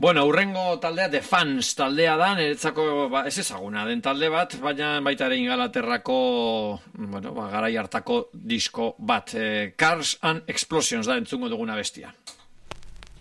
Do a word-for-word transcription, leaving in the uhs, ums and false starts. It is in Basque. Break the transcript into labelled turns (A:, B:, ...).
A: Bueno, urrengo taldea The Fans taldea da, niretzako ba, ez ezaguna den talde bat, baina baita ere Ingalaterrako, bueno, ba, garai hartako disko bat. Eh, Cars and Explosions da entzungo duguna bestia.